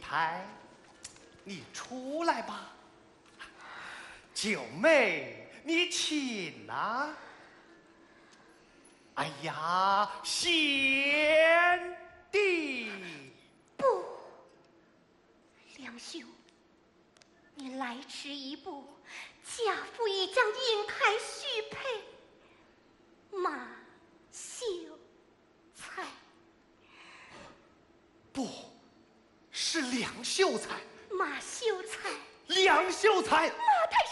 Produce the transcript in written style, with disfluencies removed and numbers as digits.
台，你出来吧。九妹，你请呐。哎呀，贤弟！ 不，梁兄，你来迟一步，家父已将银台许配马秀才。 不，是梁秀才。 马秀才。 梁秀才。 马太